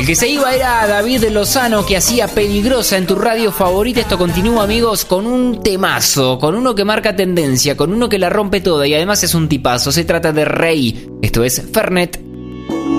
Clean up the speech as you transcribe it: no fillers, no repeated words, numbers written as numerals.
El que se iba era David Lozano, que hacía Peligrosa en tu radio favorita. Esto continúa, amigos, con un temazo, con uno que marca tendencia, con uno que la rompe toda y además es un tipazo. Se trata de Rey. Esto es Fernet